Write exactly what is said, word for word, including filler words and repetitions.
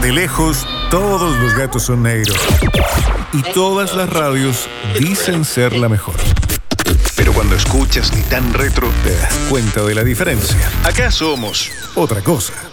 De lejos, todos los gatos son negros. Y todas las radios dicen ser la mejor. Pero cuando escuchas Titán Retro, te das cuenta de la diferencia. Acá somos otra cosa.